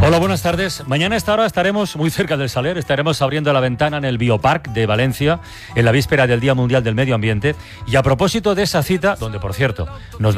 Hola, buenas tardes. Mañana a esta hora estaremos muy cerca del Saler, estaremos abriendo la ventana en el Bioparc de Valencia, en la víspera del Día Mundial del Medio Ambiente. Y a propósito de esa cita, donde por cierto nos